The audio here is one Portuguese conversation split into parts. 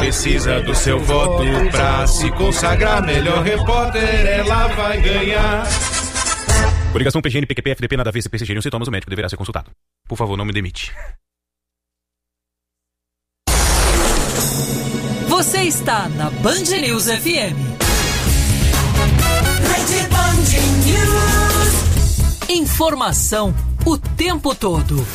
precisa do seu voto pra se consagrar melhor repórter, ela vai ganhar. Coligação PGN, PQP, FDP, nada a ver, CP, CGN, sintomas, o médico deverá ser consultado. Por favor, não me demite. Você está na Band News FM. Rede Band News. Informação o tempo todo.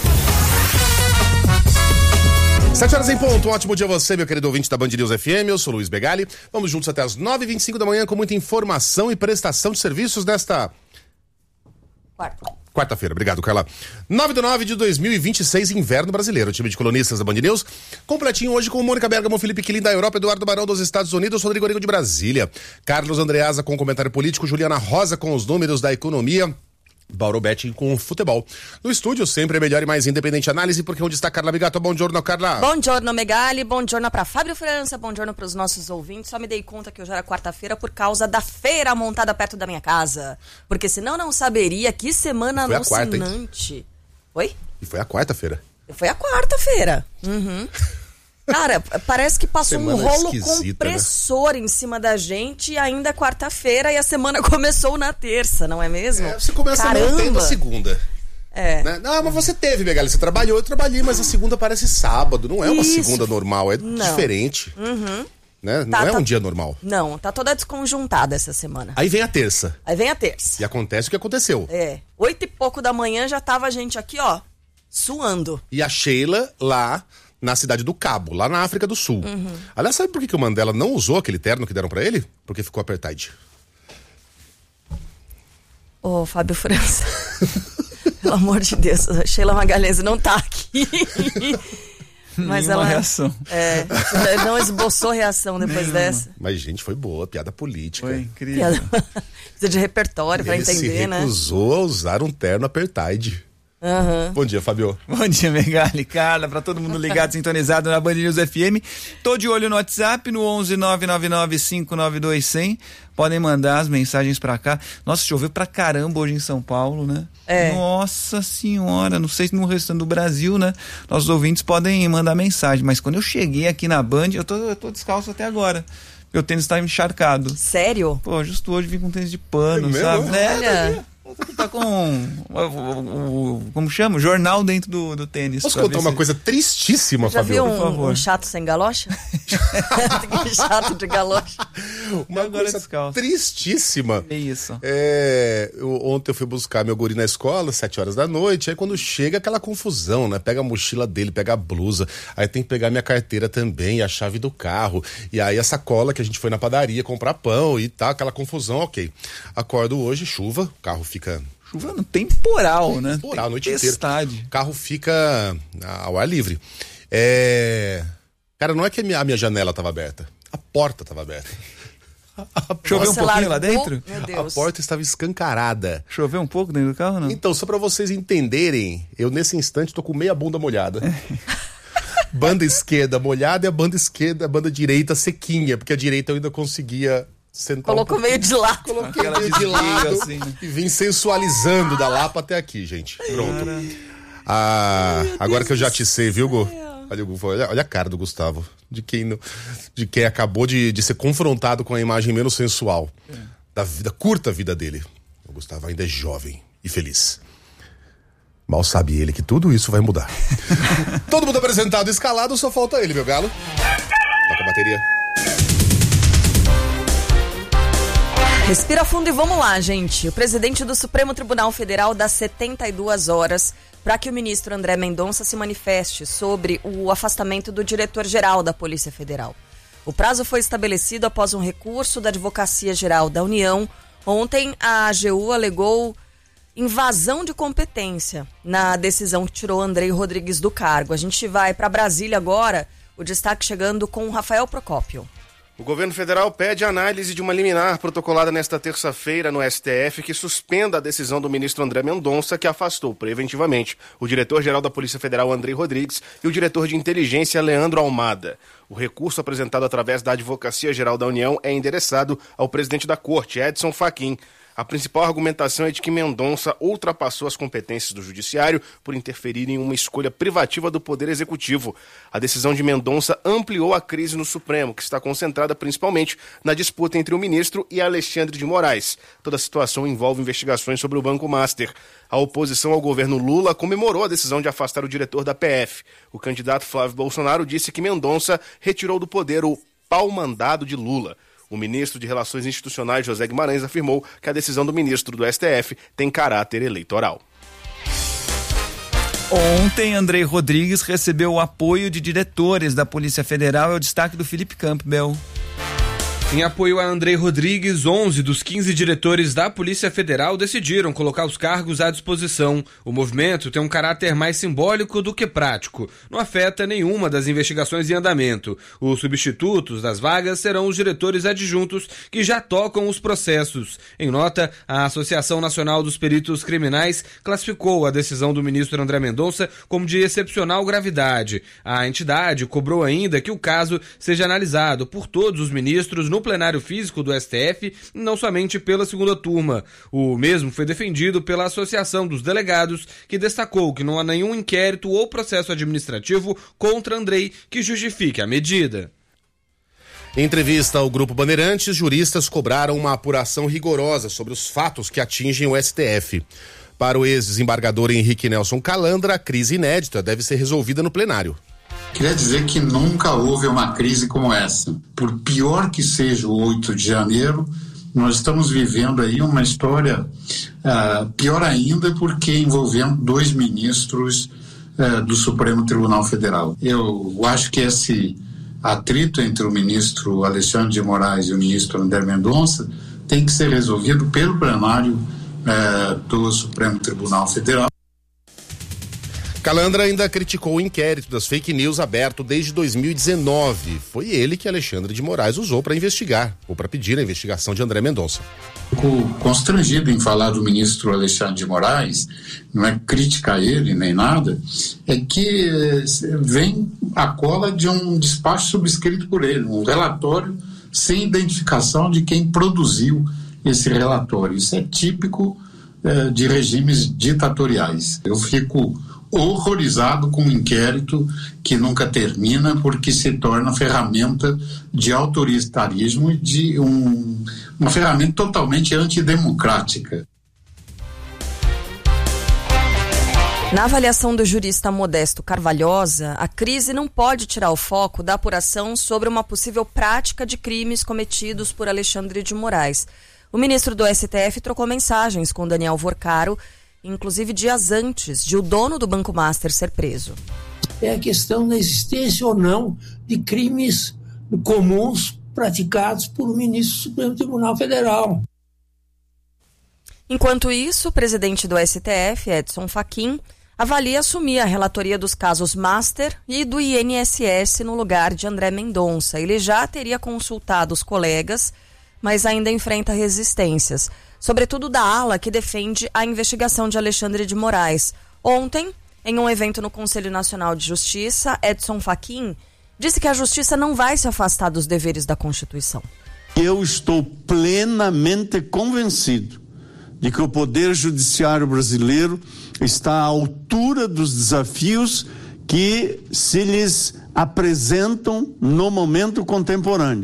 7 horas em ponto, um ótimo dia a você, meu querido ouvinte da Band News FM, eu sou Luiz Begali. Vamos juntos até as 9h25 da manhã com muita informação e prestação de serviços nesta... Quarta-feira, obrigado, Carla. 9/9 de 2026, inverno brasileiro. O time de colunistas da Band News, completinho hoje com Mônica Bergamo, Felipe Quilin da Europa, Eduardo Barão dos Estados Unidos, Rodrigo Origo de Brasília, Carlos Andreasa com comentário político, Juliana Rosa com os números da economia, Bauro Betting com futebol. No estúdio, sempre é melhor e mais independente análise, porque onde está Carla Bigato? Bom giorno, Carla. Bom giorno, Megali. Bom giorno para Fábio França. Bom giorno para os nossos ouvintes. Só me dei conta que hoje era quarta-feira por causa da feira montada perto da minha casa. Porque senão não saberia que semana alucinante. Oi? E foi a quarta-feira. Foi a quarta-feira. Uhum. Cara, parece que passou um rolo compressor, né, em cima da gente, e ainda é quarta-feira e a semana começou na terça, não é mesmo? Você começa na segunda. Né? Não, mas você teve, Megali, você trabalhou, eu trabalhei, mas a segunda parece sábado, não é uma segunda normal, é diferente. Uhum. Né? Não é um dia normal. Não, tá toda desconjuntada essa semana. Aí vem a terça. E acontece o que aconteceu. 8 e pouco da manhã já tava a gente aqui, ó, suando. E a Sheila lá na cidade do Cabo, lá na África do Sul. Uhum. Aliás, sabe por que o Mandela não usou aquele terno que deram pra ele? Porque ficou apartheid. Ô, Fábio França. Pelo amor de Deus, a Sheila Magalhães não tá aqui. Mas ela reação. Não esboçou reação depois dessa. Mas, gente, foi boa, piada política. Foi incrível. Precisa de repertório pra entender, né? Ele se recusou a usar um terno apartheid. Uhum. Bom dia, Fabio. Bom dia, Megali, Carla, pra todo mundo ligado, sintonizado na Band News FM. Tô de olho no WhatsApp, no 11-999-592-100. Podem mandar as mensagens pra cá. Nossa, choveu pra caramba hoje em São Paulo, né? Nossa senhora, não sei se no restante do Brasil, né? Nossos ouvintes podem mandar mensagem, mas quando eu cheguei aqui na Band, eu tô descalço até agora. Porque o tênis tá encharcado. Sério? Pô, justo hoje vim com tênis de pano, sabe? Olha... Tá com como chama? Jornal dentro do tênis. Posso contar uma coisa tristíssima, Fabio? Já viu um chato sem galocha? Chato de galocha. Uma coisa tristíssima. É isso. Ontem eu fui buscar meu guri na escola, 7 horas da noite, aí quando chega aquela confusão, né? Pega a mochila dele, pega a blusa, aí tem que pegar minha carteira também, a chave do carro, e aí a sacola que a gente foi na padaria comprar pão e tá, aquela confusão, ok. Acordo hoje, chuva, o carro fica... Chovendo temporal, né? Temporal, a noite inteira. O carro fica ao ar livre. Cara, não é que a minha janela tava aberta, a porta tava aberta. Choveu um pouquinho lá dentro? Meu Deus. A porta estava escancarada. Choveu um pouco dentro do carro, não? Então, só pra vocês entenderem, eu nesse instante tô com meia bunda molhada. Banda esquerda molhada e a banda direita sequinha, porque a direita eu ainda conseguia... Colocou meio de lado. Coloquei meio de lado assim, né? E vim sensualizando da Lapa até aqui, gente. Pronto. Agora que eu já te sei, viu, Gu? Olha a cara do Gustavo. De quem acabou de ser confrontado com a imagem menos sensual da curta vida dele. O Gustavo ainda é jovem e feliz. Mal sabe ele que tudo isso vai mudar. Todo mundo apresentado e escalado, só falta ele, meu galo. Toca a bateria. Respira fundo e vamos lá, gente. O presidente do Supremo Tribunal Federal dá 72 horas para que o ministro André Mendonça se manifeste sobre o afastamento do diretor-geral da Polícia Federal. O prazo foi estabelecido após um recurso da Advocacia Geral da União. Ontem, a AGU alegou invasão de competência na decisão que tirou Andrei Rodrigues do cargo. A gente vai para Brasília agora, o destaque chegando com o Rafael Procópio. O governo federal pede análise de uma liminar protocolada nesta terça-feira no STF que suspenda a decisão do ministro André Mendonça, que afastou preventivamente o diretor-geral da Polícia Federal, Andrei Rodrigues, e o diretor de inteligência, Leandro Almada. O recurso apresentado através da Advocacia Geral da União é endereçado ao presidente da Corte, Edson Fachin. A principal argumentação é de que Mendonça ultrapassou as competências do judiciário por interferir em uma escolha privativa do Poder Executivo. A decisão de Mendonça ampliou a crise no Supremo, que está concentrada principalmente na disputa entre o ministro e Alexandre de Moraes. Toda a situação envolve investigações sobre o Banco Master. A oposição ao governo Lula comemorou a decisão de afastar o diretor da PF. O candidato Flávio Bolsonaro disse que Mendonça retirou do poder o pau-mandado de Lula. O ministro de Relações Institucionais, José Guimarães, afirmou que a decisão do ministro do STF tem caráter eleitoral. Ontem, Andrei Rodrigues recebeu o apoio de diretores da Polícia Federal. É o destaque do Felipe Campbell. Em apoio a Andrei Rodrigues, 11 dos 15 diretores da Polícia Federal decidiram colocar os cargos à disposição. O movimento tem um caráter mais simbólico do que prático. Não afeta nenhuma das investigações em andamento. Os substitutos das vagas serão os diretores adjuntos que já tocam os processos. Em nota, a Associação Nacional dos Peritos Criminais classificou a decisão do ministro André Mendonça como de excepcional gravidade. A entidade cobrou ainda que o caso seja analisado por todos os ministros no plenário físico do STF, não somente pela segunda turma. O mesmo foi defendido pela Associação dos Delegados, que destacou que não há nenhum inquérito ou processo administrativo contra Andrei que justifique a medida. Em entrevista ao Grupo Bandeirantes, juristas cobraram uma apuração rigorosa sobre os fatos que atingem o STF. Para o ex-desembargador Henrique Nelson Calandra, a crise inédita deve ser resolvida no plenário. Queria dizer que nunca houve uma crise como essa. Por pior que seja o 8 de janeiro, nós estamos vivendo aí uma história pior ainda, porque envolvendo 2 ministros do Supremo Tribunal Federal. Eu acho que esse atrito entre o ministro Alexandre de Moraes e o ministro André Mendonça tem que ser resolvido pelo plenário do Supremo Tribunal Federal. Calandra ainda criticou o inquérito das fake news aberto desde 2019. Foi ele que Alexandre de Moraes usou para investigar, ou para pedir a investigação de André Mendonça. Fico constrangido em falar do ministro Alexandre de Moraes, não é crítica a ele nem nada, é que vem a cola de um despacho subscrito por ele, um relatório sem identificação de quem produziu esse relatório. Isso é típico de regimes ditatoriais. Eu fico horrorizado com um inquérito que nunca termina, porque se torna ferramenta de autoritarismo e de uma ferramenta totalmente antidemocrática. Na avaliação do jurista Modesto Carvalhosa, a crise não pode tirar o foco da apuração sobre uma possível prática de crimes cometidos por Alexandre de Moraes. O ministro do STF trocou mensagens com Daniel Vorcaro, inclusive dias antes de o dono do Banco Master ser preso. É a questão da existência ou não de crimes comuns praticados por um ministro do Supremo Tribunal Federal. Enquanto isso, o presidente do STF, Edson Fachin, avalia assumir a relatoria dos casos Master e do INSS no lugar de André Mendonça. Ele já teria consultado os colegas, mas ainda enfrenta resistências, sobretudo da ala que defende a investigação de Alexandre de Moraes. Ontem, em um evento no Conselho Nacional de Justiça, Edson Fachin disse que a justiça não vai se afastar dos deveres da Constituição. Eu estou plenamente convencido de que o Poder Judiciário brasileiro está à altura dos desafios que se lhes apresentam no momento contemporâneo.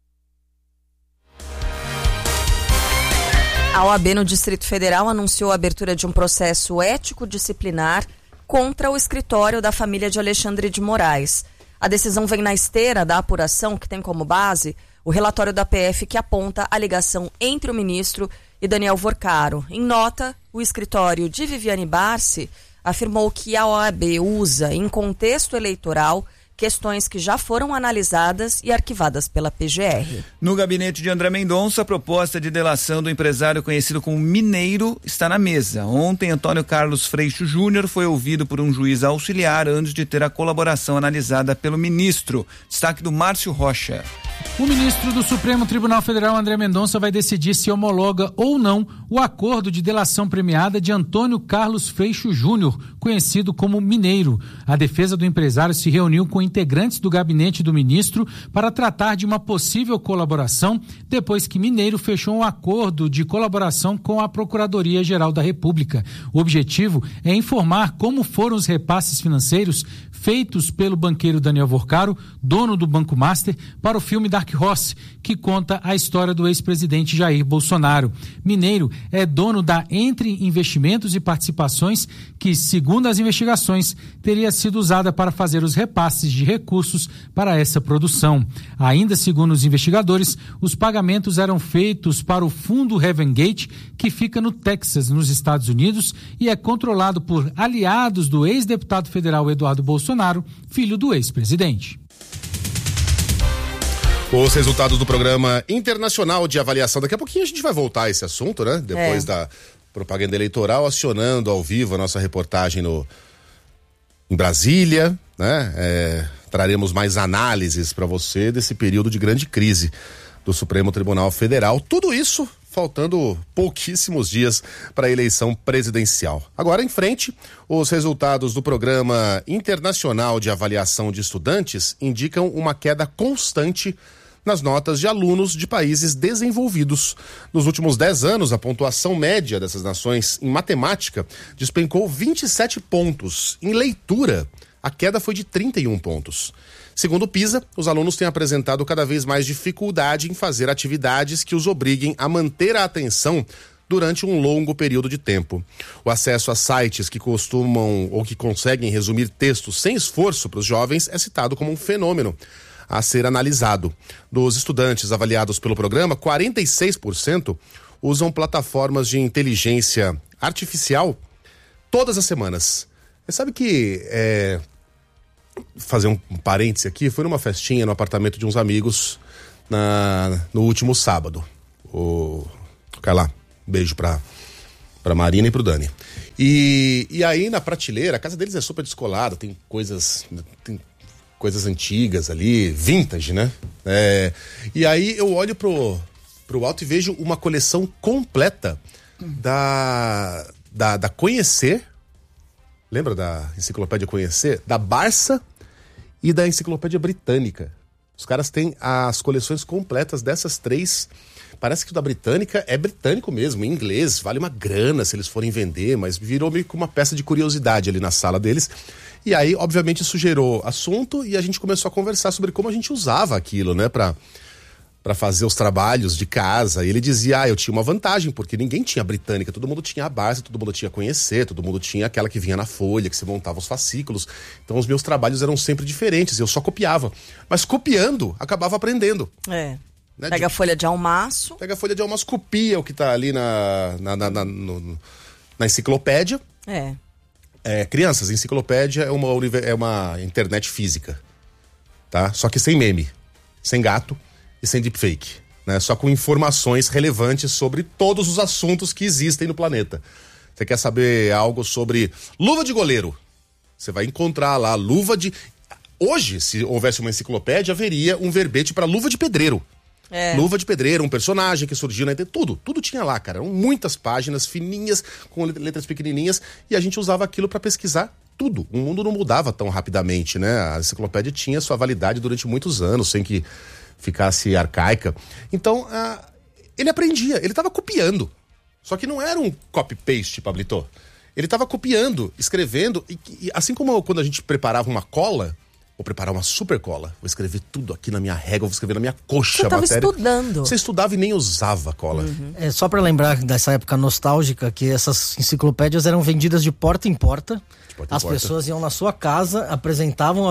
A OAB no Distrito Federal anunciou a abertura de um processo ético-disciplinar contra o escritório da família de Alexandre de Moraes. A decisão vem na esteira da apuração que tem como base o relatório da PF que aponta a ligação entre o ministro e Daniel Vorcaro. Em nota, o escritório de Viviane Barsi afirmou que a OAB usa, em contexto eleitoral, questões que já foram analisadas e arquivadas pela PGR. No gabinete de André Mendonça, a proposta de delação do empresário conhecido como Mineiro está na mesa. Ontem, Antônio Carlos Freixo Júnior foi ouvido por um juiz auxiliar antes de ter a colaboração analisada pelo ministro. Destaque do Márcio Rocha. O ministro do Supremo Tribunal Federal, André Mendonça, vai decidir se homologa ou não o acordo de delação premiada de Antônio Carlos Freixo Júnior, conhecido como Mineiro. A defesa do empresário se reuniu com integrantes do gabinete do ministro para tratar de uma possível colaboração, depois que Mineiro fechou um acordo de colaboração com a Procuradoria-Geral da República. O objetivo é informar como foram os repasses financeiros feitos pelo banqueiro Daniel Vorcaro, dono do Banco Master, para o filme Dark Horse, que conta a história do ex-presidente Jair Bolsonaro. Mineiro é dono da Entre Investimentos e Participações, que, segundo as investigações, teria sido usada para fazer os repasses de recursos para essa produção. Ainda segundo os investigadores, os pagamentos eram feitos para o fundo Heaven Gate, que fica no Texas, nos Estados Unidos, e é controlado por aliados do ex-deputado federal Eduardo Bolsonaro, filho do ex-presidente. Os resultados do programa internacional de avaliação. Daqui a pouquinho a gente vai voltar a esse assunto, né? Depois da propaganda eleitoral, acionando ao vivo a nossa reportagem em Brasília, né? Traremos mais análises para você desse período de grande crise do Supremo Tribunal Federal. Tudo isso faltando pouquíssimos dias para a eleição presidencial. Agora, em frente, os resultados do Programa Internacional de Avaliação de Estudantes indicam uma queda constante nas notas de alunos de países desenvolvidos. Nos últimos 10 anos, a pontuação média dessas nações em matemática despencou 27 pontos. Em leitura, a queda foi de 31 pontos. Segundo o PISA, os alunos têm apresentado cada vez mais dificuldade em fazer atividades que os obriguem a manter a atenção durante um longo período de tempo. O acesso a sites que costumam ou que conseguem resumir textos sem esforço para os jovens é citado como um fenômeno a ser analisado. Dos estudantes avaliados pelo programa, 46% usam plataformas de inteligência artificial todas as semanas. Você sabe que, fazer um parêntese aqui, foi numa festinha no apartamento de uns amigos no último sábado. Fica lá, beijo pra Marina e pro Dani. E aí na prateleira, a casa deles é super descolada, tem coisas antigas ali, vintage, né? E aí eu olho pro alto e vejo uma coleção completa da Conhecer. Lembra da Enciclopédia Conhecer? Da Barça e da Enciclopédia Britânica. Os caras têm as coleções completas dessas três. Parece que o da Britânica é britânico mesmo, em inglês, vale uma grana se eles forem vender, mas virou meio que uma peça de curiosidade ali na sala deles. E aí, obviamente, isso gerou assunto e a gente começou a conversar sobre como a gente usava aquilo, né, pra fazer os trabalhos de casa. E ele dizia, eu tinha uma vantagem, porque ninguém tinha a Britânica, todo mundo tinha a Barça, todo mundo tinha Conhecer, todo mundo tinha aquela que vinha na folha, que você montava os fascículos. Então os meus trabalhos eram sempre diferentes, eu só copiava. Mas copiando, acabava aprendendo. Né? Pega a folha de almaço. Pega a folha de almaço, copia o que tá ali na enciclopédia. Crianças, enciclopédia é uma internet física, tá? Só que sem meme, sem gato e sem deepfake, né? Só com informações relevantes sobre todos os assuntos que existem no planeta. Você quer saber algo sobre luva de goleiro? Você vai encontrar lá luva de... Hoje, se houvesse uma enciclopédia, haveria um verbete para luva de pedreiro. Luva de pedreiro, um personagem que surgiu na internet, tudo tinha lá, cara. Eram muitas páginas fininhas, com letras pequenininhas, e a gente usava aquilo para pesquisar tudo. O mundo não mudava tão rapidamente, né? A enciclopédia tinha sua validade durante muitos anos, sem que ficasse arcaica. Então, ele aprendia, ele estava copiando. Só que não era um copy-paste, Pablito. Ele estava copiando, escrevendo, e assim como quando a gente preparava uma cola... Vou preparar uma super cola. Vou escrever tudo aqui na minha régua, vou escrever na minha coxa. Você estava estudando. Você estudava e nem usava cola. Só para lembrar dessa época nostálgica, que essas enciclopédias eram vendidas de porta em porta. As pessoas iam na sua casa, apresentavam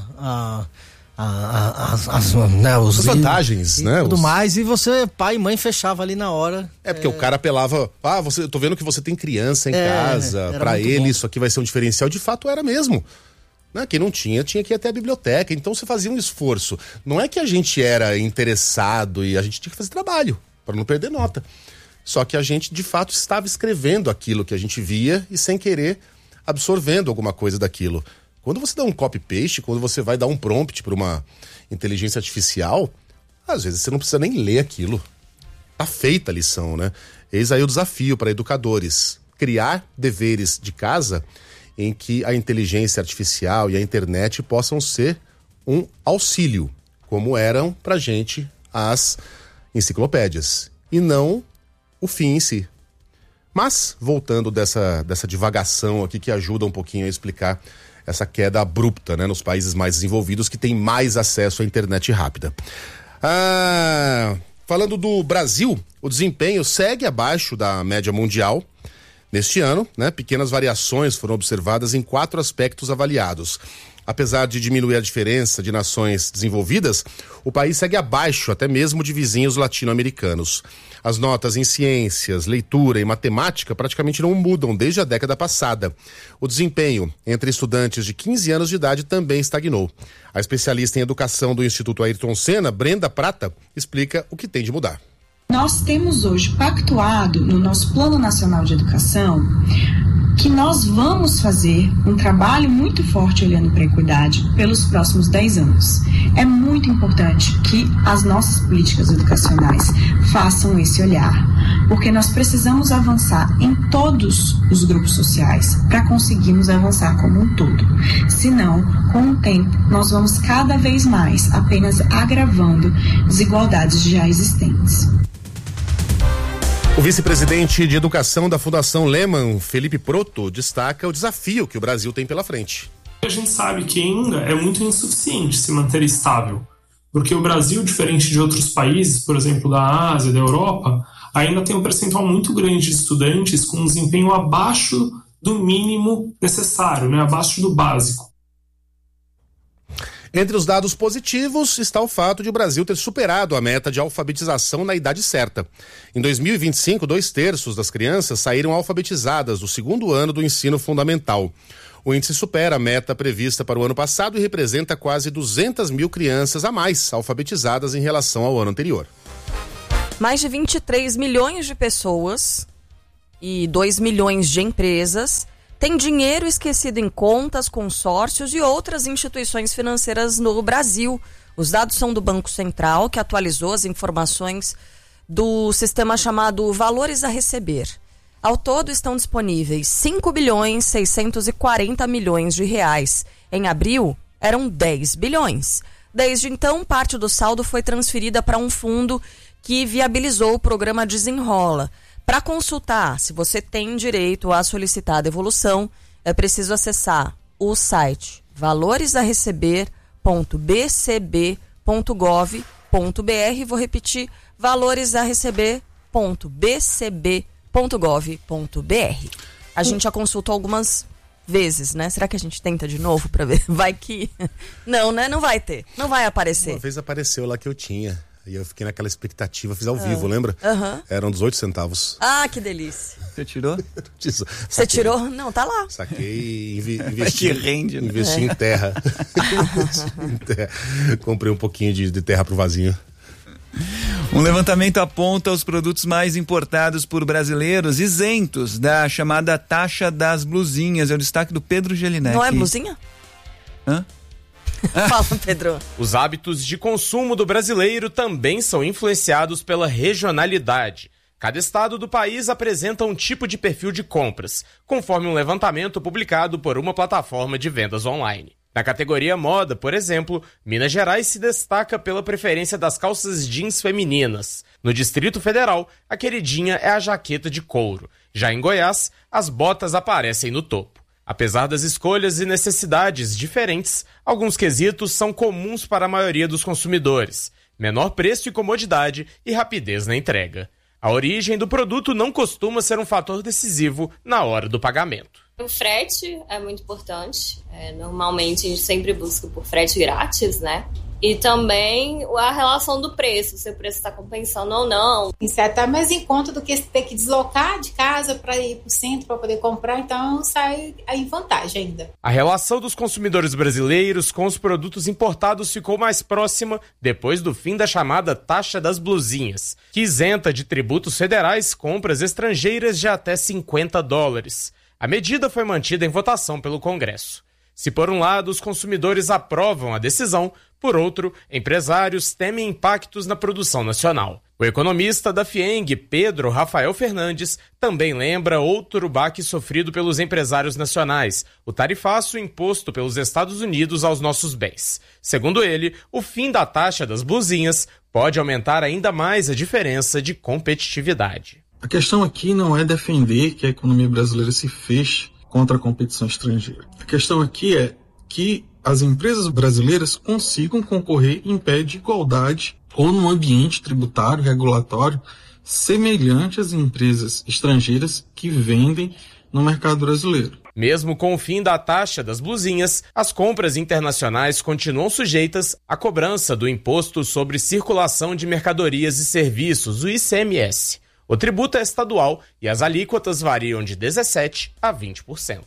as vantagens, né? Tudo mais, e você, pai e mãe, fechava ali na hora. Porque o cara apelava, eu tô vendo que você tem criança em casa, pra ele isso aqui vai ser um diferencial. De fato era mesmo. Né? Quem não tinha que ir até a biblioteca. Então você fazia um esforço. Não é que a gente era interessado e a gente tinha que fazer trabalho para não perder nota. Só que a gente de fato estava escrevendo aquilo que a gente via e sem querer absorvendo alguma coisa daquilo. Quando você dá um copy-paste, quando você vai dar um prompt para uma inteligência artificial, às vezes você não precisa nem ler aquilo. Tá feita a lição, né? Eis aí o desafio para educadores. Criar deveres de casa em que a inteligência artificial e a internet possam ser um auxílio, como eram pra gente as enciclopédias, e não o fim em si. Mas, voltando dessa divagação aqui que ajuda um pouquinho a explicar essa queda abrupta, né, nos países mais desenvolvidos que têm mais acesso à internet rápida. Falando do Brasil, o desempenho segue abaixo da média mundial. Neste ano, né, pequenas variações foram observadas em 4 aspectos avaliados. Apesar de diminuir a diferença de nações desenvolvidas, o país segue abaixo até mesmo de vizinhos latino-americanos. As notas em ciências, leitura e matemática praticamente não mudam desde a década passada. O desempenho entre estudantes de 15 anos de idade também estagnou. A especialista em educação do Instituto Ayrton Senna, Brenda Prata, explica o que tem de mudar. Nós temos hoje pactuado no nosso Plano Nacional de Educação que nós vamos fazer um trabalho muito forte olhando para a equidade pelos próximos 10 anos. É muito importante que as nossas políticas educacionais façam esse olhar, porque nós precisamos avançar em todos os grupos sociais para conseguirmos avançar como um todo. Senão, com o tempo, nós vamos cada vez mais apenas agravando desigualdades já existentes. O vice-presidente de Educação da Fundação Lehman, Felipe Proto, destaca o desafio que o Brasil tem pela frente. A gente sabe que ainda é muito insuficiente se manter estável, porque o Brasil, diferente de outros países, por exemplo, da Ásia, da Europa, ainda tem um percentual muito grande de estudantes com um desempenho abaixo do mínimo necessário, né, abaixo do básico. Entre os dados positivos está o fato de o Brasil ter superado a meta de alfabetização na idade certa. Em 2025, 2/3 das crianças saíram alfabetizadas do 2º ano do ensino fundamental. O índice supera a meta prevista para o ano passado e representa quase 200 mil crianças a mais alfabetizadas em relação ao ano anterior. Mais de 23 milhões de pessoas e 2 milhões de empresas tem dinheiro esquecido em contas, consórcios e outras instituições financeiras no Brasil. Os dados são do Banco Central, que atualizou as informações do sistema chamado Valores a Receber. Ao todo estão disponíveis 5 bilhões 640 milhões de reais. Em abril, eram 10 bilhões. Desde então, parte do saldo foi transferida para um fundo que viabilizou o programa Desenrola. Para consultar se você tem direito a solicitar a devolução, é preciso acessar o site valoresareceber.bcb.gov.br. Vou repetir, valoresareceber.bcb.gov.br. A gente já consultou algumas vezes, né? Será que a gente tenta de novo para ver? Vai que... Não, né? Não vai ter. Não vai aparecer. Uma vez apareceu lá que eu tinha. E eu fiquei naquela expectativa, fiz ao vivo, lembra? Eram 18 centavos. Ah, que delícia. Você tirou? Você tirou? Não, tá lá. Saquei e investi, rende, né? Investi em terra. Comprei um pouquinho de terra pro vasinho. Um levantamento aponta os produtos mais importados por brasileiros isentos da chamada taxa das blusinhas. É o destaque do Pedro Gelinetti. Não é blusinha? Hã? Fala, Pedro. Os hábitos de consumo do brasileiro também são influenciados pela regionalidade. Cada estado do país apresenta um tipo de perfil de compras, conforme um levantamento publicado por uma plataforma de vendas online. Na categoria moda, por exemplo, Minas Gerais se destaca pela preferência das calças jeans femininas. No Distrito Federal, a queridinha é a jaqueta de couro. Já em Goiás, as botas aparecem no topo. Apesar das escolhas e necessidades diferentes, alguns quesitos são comuns para a maioria dos consumidores: menor preço e comodidade e rapidez na entrega. A origem do produto não costuma ser um fator decisivo na hora do pagamento. O frete é muito importante. Normalmente a gente sempre busca por frete grátis, né? E também a relação do preço, se o preço está compensando ou não. Isso é até mais em conta do que ter que deslocar de casa para ir para o centro para poder comprar, então sai em vantagem ainda. A relação dos consumidores brasileiros com os produtos importados ficou mais próxima depois do fim da chamada taxa das blusinhas, que isenta de tributos federais compras estrangeiras de até $50. A medida foi mantida em votação pelo Congresso. Se por um lado os consumidores aprovam a decisão, por outro, empresários temem impactos na produção nacional. O economista da FIENG, Pedro Rafael Fernandes, também lembra outro baque sofrido pelos empresários nacionais, o tarifaço imposto pelos Estados Unidos aos nossos bens. Segundo ele, o fim da taxa das blusinhas pode aumentar ainda mais a diferença de competitividade. A questão aqui não é defender que a economia brasileira se feche contra a competição estrangeira. A questão aqui é que as empresas brasileiras consigam concorrer em pé de igualdade ou num ambiente tributário, regulatório, semelhante às empresas estrangeiras que vendem no mercado brasileiro. Mesmo com o fim da taxa das blusinhas, as compras internacionais continuam sujeitas à cobrança do Imposto sobre Circulação de Mercadorias e Serviços, o ICMS. O tributo é estadual e as alíquotas variam de 17% a 20%.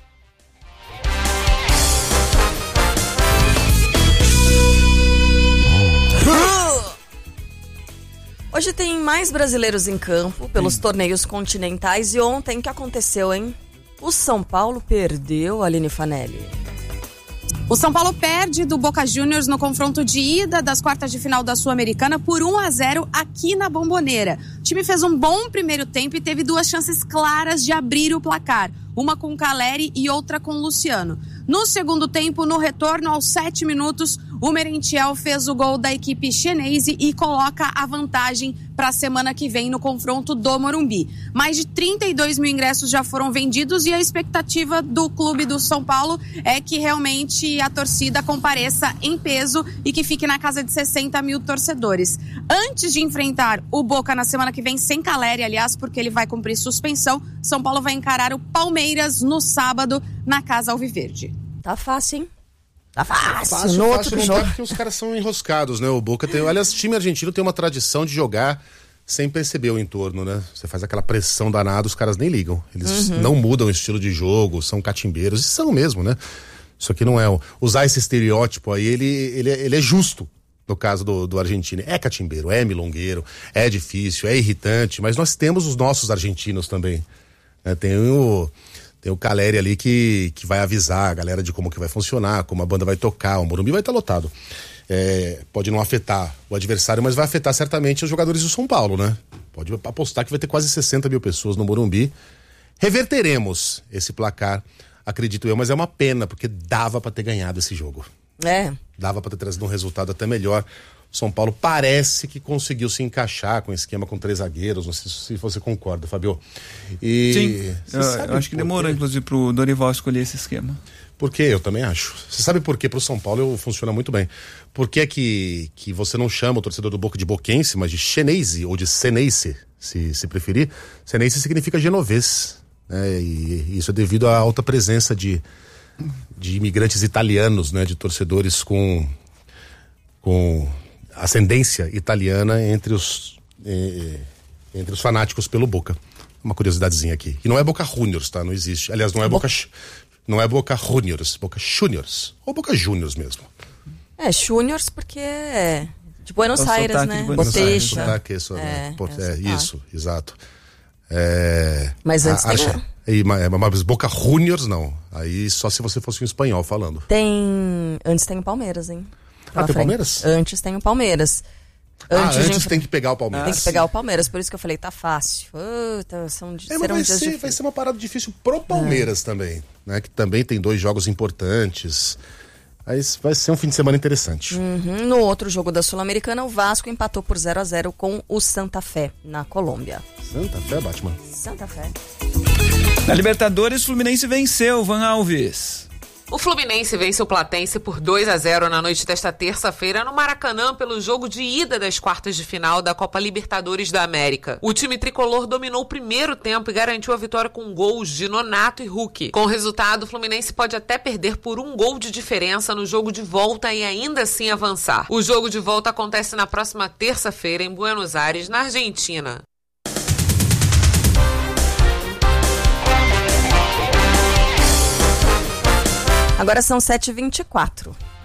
Hoje tem mais brasileiros em campo pelos torneios continentais e ontem o que aconteceu, hein? O São Paulo perdeu, Aline Fanelli. O São Paulo perde do Boca Juniors no confronto de ida das quartas de final da Sul-Americana por 1-0 aqui na Bombonera. O time fez um bom primeiro tempo e teve 2 chances claras de abrir o placar. Uma com Caleri e outra com Luciano. No segundo tempo, no retorno aos 7 minutos, o Merentiel fez o gol da equipe chinesa e coloca a vantagem para a semana que vem no confronto do Morumbi. Mais de 32 mil ingressos já foram vendidos e a expectativa do clube do São Paulo é que realmente a torcida compareça em peso e que fique na casa de 60 mil torcedores. Antes de enfrentar o Boca na semana que vem, sem Caleri, aliás, porque ele vai cumprir suspensão, São Paulo vai encarar o Palmeiras no sábado na Casa Alviverde. Tá fácil, hein? Tá fácil no outro não jogo. tá porque os caras são enroscados, né? O Boca tem... Aliás, o time argentino tem uma tradição de jogar sem perceber o entorno, né? Você faz aquela pressão danada, os caras nem ligam. Eles não mudam o estilo de jogo, são catimbeiros, e são mesmo, né? Isso aqui não é... Usar esse estereótipo aí, ele é justo no caso do argentino. É catimbeiro, é milongueiro, é difícil, é irritante, mas nós temos os nossos argentinos também. Né? Tem o Caleri ali que vai avisar a galera de como que vai funcionar, como a banda vai tocar, o Morumbi vai estar lotado. Pode não afetar o adversário, mas vai afetar certamente os jogadores do São Paulo, né? Pode apostar que vai ter quase 60 mil pessoas no Morumbi. Reverteremos esse placar, acredito eu, mas é uma pena, porque dava pra ter ganhado esse jogo. Dava pra ter trazido um resultado até melhor. São Paulo parece que conseguiu se encaixar com o esquema com 3 zagueiros, não sei se você concorda, Fabio. Sim, eu acho que demorou, inclusive, pro Dorival escolher esse esquema. Por quê? Eu também acho. Você sabe por quê? Pro São Paulo funciona muito bem. Por que é que você não chama o torcedor do Boca de boquense, mas de chenense ou de senense, se preferir? Senense significa genovês, né? E isso é devido à alta presença de imigrantes italianos, né? De torcedores com ascendência italiana entre os fanáticos pelo Boca. Uma curiosidadezinha aqui. E não é Boca Juniors, tá? Não existe. Aliás, não é Boca Juniors, Boca Juniors. Ou Boca Juniors mesmo. Juniors porque é de Buenos Aires, né? Botecha. Isso, exato. Mas antes mas Boca Juniors não. Aí só se você fosse um espanhol falando. Antes tem o Palmeiras, hein? Tem o Palmeiras? Antes tem o Palmeiras. Antes tem que pegar o Palmeiras. Tem que pegar o Palmeiras, por isso que eu falei, tá fácil. Vai ser uma parada difícil pro Palmeiras também, né? Que também tem 2 jogos importantes. Aí vai ser um fim de semana interessante. No outro jogo da Sul-Americana, o Vasco empatou por 0-0 com o Santa Fé, na Colômbia. Santa Fé, Batman? Santa Fé. Na Libertadores, Fluminense venceu, Van Alves. O Fluminense vence o Platense por 2-0 na noite desta terça-feira no Maracanã pelo jogo de ida das quartas de final da Copa Libertadores da América. O time tricolor dominou o primeiro tempo e garantiu a vitória com gols de Nonato e Hulk. Com o resultado, o Fluminense pode até perder por 1 gol de diferença no jogo de volta e ainda assim avançar. O jogo de volta acontece na próxima terça-feira em Buenos Aires, na Argentina. Agora são 7h24.